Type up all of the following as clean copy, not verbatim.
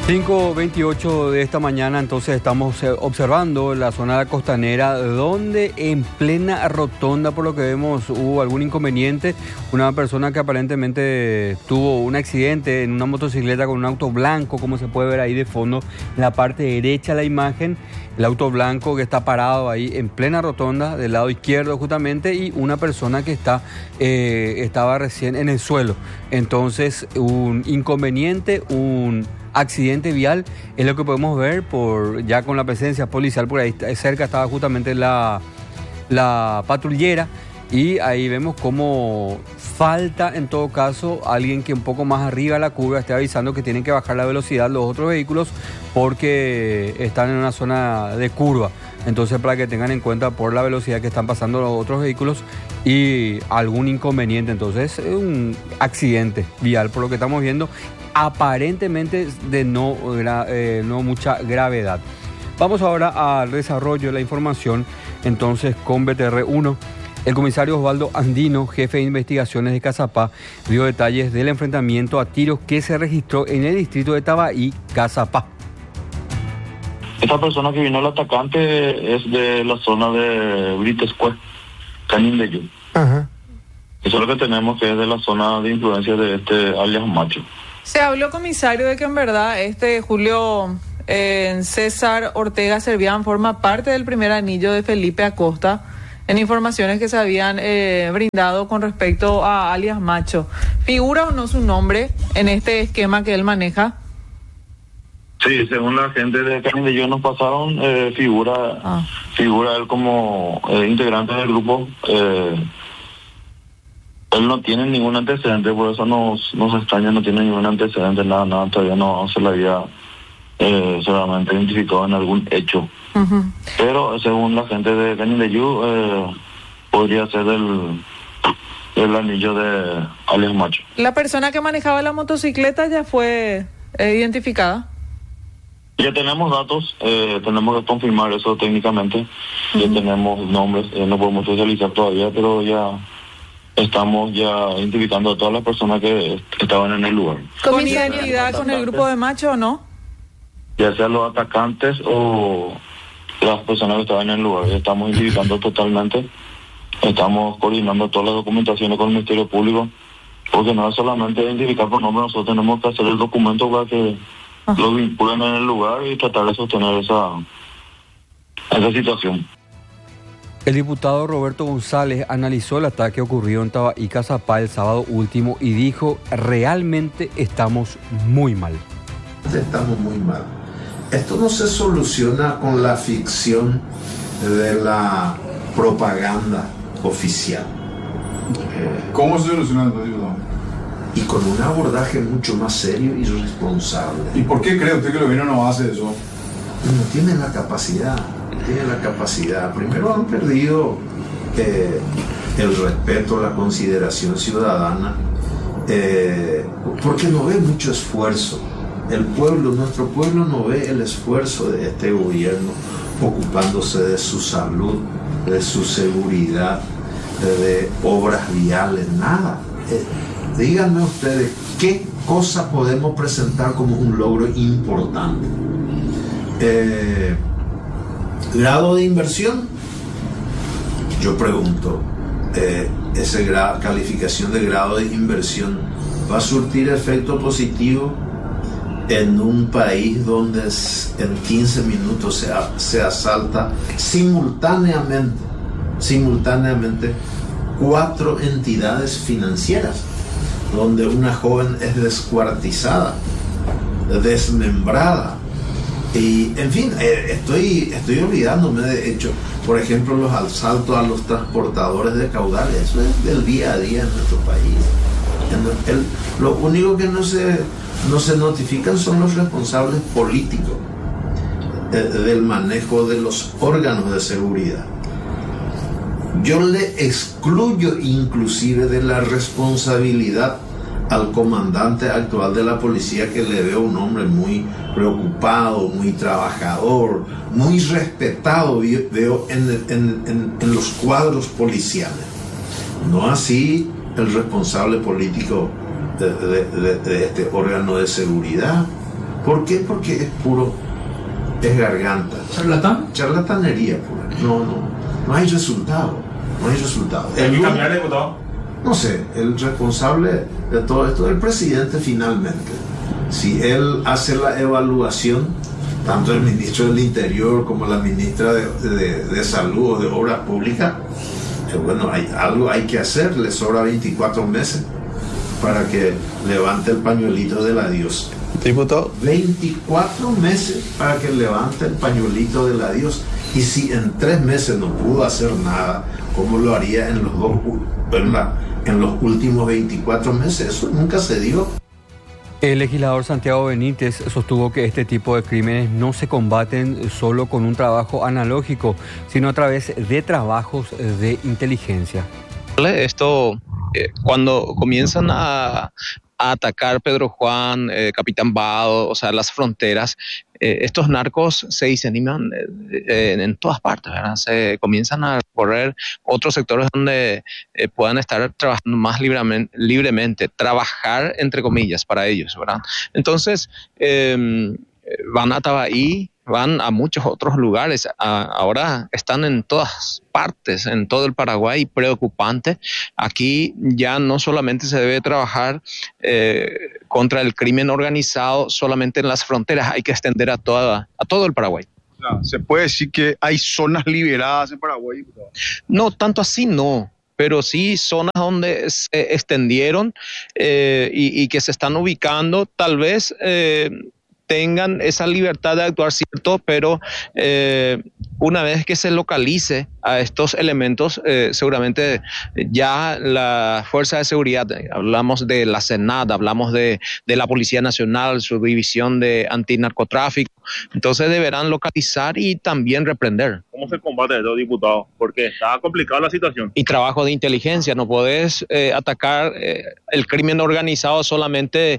5:28 de esta mañana, entonces estamos observando la zona costanera donde en plena rotonda, por lo que vemos, hubo algún inconveniente. Una persona que aparentemente tuvo un accidente en una motocicleta con un auto blanco, como se puede ver ahí de fondo, en la parte derecha de la imagen. El auto blanco que está parado ahí en plena rotonda, del lado izquierdo justamente, y una persona que estaba recién en el suelo. Entonces, un inconveniente, un accidente vial, es lo que podemos ver ya con la presencia policial por ahí cerca. Estaba justamente la patrullera, y ahí vemos cómo falta en todo caso alguien que un poco más arriba de la curva esté avisando que tienen que bajar la velocidad los otros vehículos porque están en una zona de curva. Entonces, para que tengan en cuenta por la velocidad que están pasando los otros vehículos y algún inconveniente. Entonces, un accidente vial por lo que estamos viendo, aparentemente de no mucha gravedad. Vamos ahora al desarrollo de la información, entonces, con BTR1. El comisario Osvaldo Andino, jefe de investigaciones de Cazapá, dio detalles del enfrentamiento a tiros que se registró en el distrito de Tabaí, Cazapá. Esta persona que vino al atacante es de la zona de Britescue, Canindeyú. Ajá. Eso es lo que tenemos, que es de la zona de influencia de alias Macho. Se habló, comisario, de que en verdad Julio César Ortega Servián forma parte del primer anillo de Felipe Acosta, en informaciones que se habían brindado con respecto a alias Macho. ¿Figura o no su nombre en este esquema que él maneja? Sí, según la gente de Canindeyú nos pasaron, figura él como integrante del grupo. Él no tiene ningún antecedente, por eso nos extraña, no tiene ningún antecedente, nada, todavía no se le había seguramente identificado en algún hecho. Uh-huh. Pero según la gente de Canindeyú, podría ser el anillo de alias Macho. ¿La persona que manejaba la motocicleta ya fue identificada? Ya tenemos datos, tenemos que confirmar eso técnicamente. Uh-huh. Ya tenemos nombres, no podemos socializar todavía, pero ya estamos identificando a todas las personas que estaban en el lugar. ¿Con identidad con el grupo de Macho o no? Ya sean los atacantes o las personas que estaban en el lugar. Estamos identificando totalmente, estamos coordinando todas las documentaciones con el Ministerio Público, porque no es solamente identificar por nombre, nosotros tenemos que hacer el documento para que lo vinculen en el lugar y tratar de sostener esa situación. El diputado Roberto González analizó el ataque ocurrido en Tabaí, Cazapá el sábado último y dijo: realmente estamos muy mal. Estamos muy mal. Esto no se soluciona con la ficción de la propaganda oficial. ¿Cómo se soluciona esto, diputado? Y con un abordaje mucho más serio y responsable. ¿Y por qué cree usted que el gobierno no hace eso? No tienen la capacidad. Primero han perdido el respeto, la consideración ciudadana, porque no ve mucho esfuerzo. Nuestro pueblo no ve el esfuerzo de este gobierno ocupándose de su salud, de su seguridad, de obras viales, nada. Díganme ustedes, ¿qué cosa podemos presentar como un logro importante? ¿Grado de inversión? Yo pregunto, ¿esa calificación de grado de inversión va a surtir efecto positivo en un país donde en 15 minutos se asalta simultáneamente 4 entidades financieras, donde una joven es descuartizada, desmembrada? Y, en fin, estoy olvidándome de hecho, por ejemplo, los asaltos a los transportadores de caudales. Eso es del día a día en nuestro país. Lo único que no se notifican son los responsables políticos del manejo de los órganos de seguridad. Yo le excluyo inclusive de la responsabilidad al comandante actual de la policía, que le veo un hombre muy preocupado, muy trabajador, muy respetado, veo en los cuadros policiales. No así el responsable político de este órgano de seguridad. ¿Por qué? Porque es garganta. ¿Charlatán? Charlatanería pura. No hay resultado. ¿Hay que cambiar, diputado? No sé, el responsable de todo esto es el presidente finalmente. Si él hace la evaluación, tanto el ministro del Interior como la ministra de Salud o de Obras Públicas, bueno, algo hay que hacer, le sobra 24 meses para que levante el pañuelito del adiós. Diputado. 24 meses para que levante el pañuelito del adiós. Y si en 3 meses no pudo hacer nada, ¿cómo lo haría en los últimos 24 meses? Eso nunca se dio. El legislador Santiago Benítez sostuvo que este tipo de crímenes no se combaten solo con un trabajo analógico, sino a través de trabajos de inteligencia. Esto, cuando comienzan a atacar Pedro Juan, Capitán Vado, o sea, las fronteras, estos narcos se diseminan en todas partes, ¿verdad? Se comienzan a recorrer otros sectores donde puedan estar trabajando más libremente, trabajar entre comillas para ellos, ¿verdad? Entonces, van a Tabaí, van a muchos otros lugares, ahora están en todas partes, en todo el Paraguay, preocupante. Aquí ya no solamente se debe trabajar contra el crimen organizado solamente en las fronteras, hay que extender a todo el Paraguay. ¿Se puede decir que hay zonas liberadas en Paraguay? No, tanto así no. Pero sí zonas donde se extendieron y que se están ubicando, tal vez tengan esa libertad de actuar, cierto, pero una vez que se localice a estos elementos, seguramente ya la Fuerza de Seguridad, hablamos de la SENAT, hablamos de la Policía Nacional, su división de antinarcotráfico, entonces deberán localizar y también reprender. ¿Cómo se combate esto, diputado? Porque está complicada la situación. Y trabajo de inteligencia, no podés atacar el crimen organizado solamente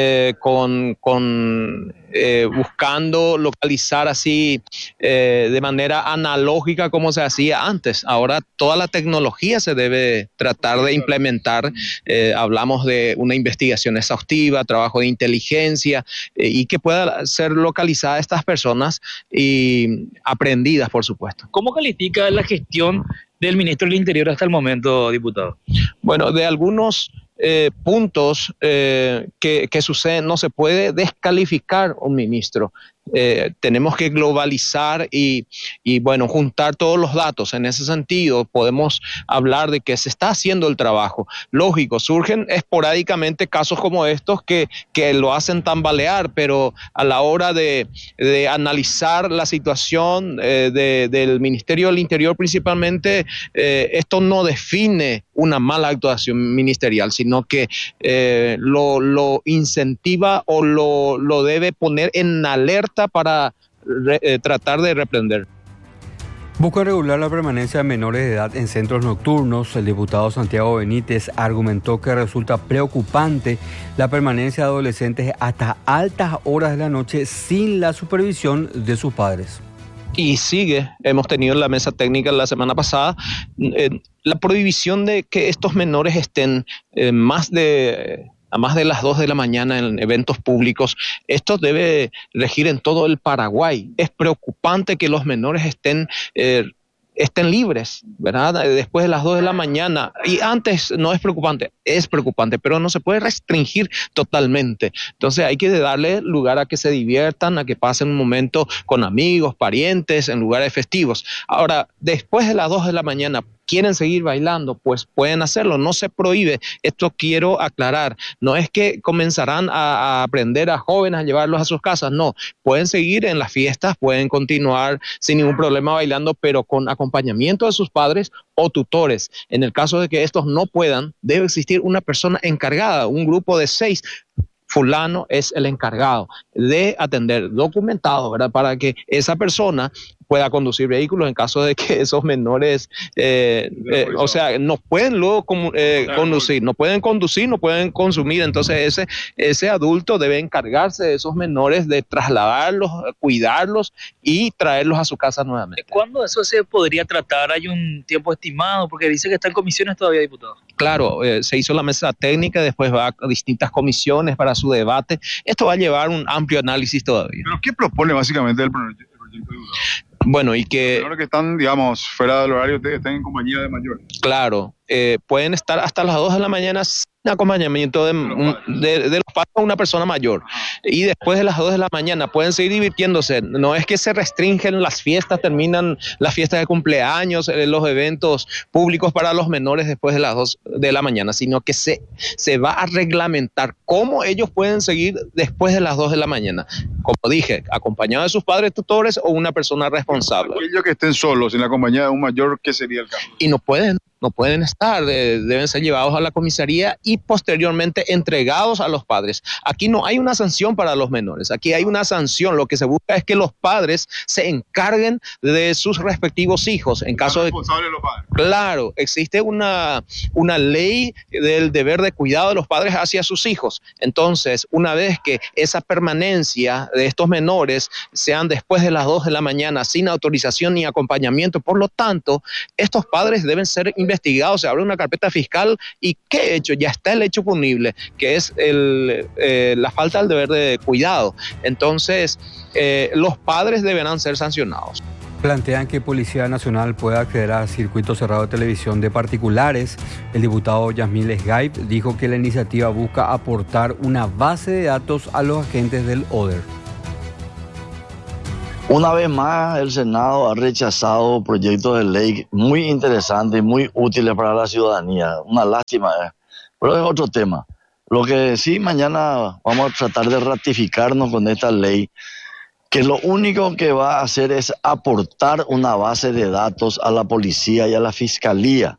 buscando localizar así de manera analógica como se hacía antes. Ahora toda la tecnología se debe tratar de implementar. Hablamos de una investigación exhaustiva, trabajo de inteligencia y que pueda ser localizada estas personas y aprendidas, por supuesto. ¿Cómo califica la gestión del ministro del Interior hasta el momento, diputado? Bueno, de algunos puntos que suceden, no se puede descalificar un ministro. Tenemos que globalizar y bueno, juntar todos los datos. En ese sentido, podemos hablar de que se está haciendo el trabajo. Lógico, surgen esporádicamente casos como estos que lo hacen tambalear, pero a la hora de analizar la situación del Ministerio del Interior principalmente, esto no define una mala actuación ministerial, sino que lo incentiva o lo debe poner en alerta para tratar de reprender. Busca regular la permanencia de menores de edad en centros nocturnos. El diputado Santiago Benítez argumentó que resulta preocupante la permanencia de adolescentes hasta altas horas de la noche sin la supervisión de sus padres. Y sigue, hemos tenido en la mesa técnica la semana pasada, la prohibición de que estos menores estén a más de las 2 de la mañana en eventos públicos. Esto debe regir en todo el Paraguay. Es preocupante que los menores estén libres, ¿verdad? Después de las 2 de la mañana. Y antes no es preocupante, pero no se puede restringir totalmente. Entonces hay que darle lugar a que se diviertan, a que pasen un momento con amigos, parientes, en lugares festivos. Ahora, después de las 2 de la mañana, quieren seguir bailando, pues pueden hacerlo, no se prohíbe. Esto quiero aclarar, no es que comenzarán a aprender a jóvenes a llevarlos a sus casas, no, pueden seguir en las fiestas, pueden continuar sin ningún problema bailando, pero con acompañamiento de sus padres o tutores. En el caso de que estos no puedan, debe existir una persona encargada, un grupo de 6. Fulano es el encargado de atender, documentado, ¿verdad? Para que esa persona pueda conducir vehículos en caso de que esos menores, o sea, no pueden luego conducir, no pueden consumir. Entonces ese adulto debe encargarse de esos menores, de trasladarlos, cuidarlos y traerlos a su casa nuevamente. ¿Cuándo eso se podría tratar? ¿Hay un tiempo estimado? Porque dice que está en comisiones todavía, diputado. Claro, se hizo la mesa técnica, después va a distintas comisiones para su debate. Esto va a llevar un amplio análisis todavía. ¿Pero qué propone básicamente el proyecto de diputado? Bueno, y que... Los que están, digamos, fuera del horario, estén en compañía de mayores. Claro, pueden estar hasta las 2 de la mañana sin acompañamiento de los padres a una persona mayor. Y después de las 2 de la mañana pueden seguir divirtiéndose. No es que se restringen las fiestas, terminan las fiestas de cumpleaños, los eventos públicos para los menores después de las 2 de la mañana, sino que se va a reglamentar cómo ellos pueden seguir después de las 2 de la mañana. Como dije, acompañados de sus padres tutores o una persona responsable. Aquellos que estén solos en la compañía de un mayor, ¿qué sería el caso? Y no pueden estar, deben ser llevados a la comisaría y posteriormente entregados a los padres. Aquí no hay una sanción para los menores, aquí hay una sanción. Lo que se busca es que los padres se encarguen de sus respectivos hijos. En caso de... responsables de los padres. Claro, existe una ley del deber de cuidado de los padres hacia sus hijos. Entonces, una vez que esa permanencia de estos menores sean después de las 2 de la mañana sin autorización ni acompañamiento, por lo tanto, estos padres deben ser investigados, se abre una carpeta fiscal y ¿qué hecho? Ya está el hecho punible, que es la falta del deber de cuidado. Entonces, los padres deberán ser sancionados. Plantean que Policía Nacional pueda acceder a circuito cerrado de televisión de particulares. El diputado Yasmín Lesgaib dijo que la iniciativa busca aportar una base de datos a los agentes del ODER. Una vez más, el Senado ha rechazado proyectos de ley muy interesantes y muy útiles para la ciudadanía. Una lástima, pero es otro tema. Lo que sí, mañana vamos a tratar de ratificarnos con esta ley, que lo único que va a hacer es aportar una base de datos a la policía y a la fiscalía.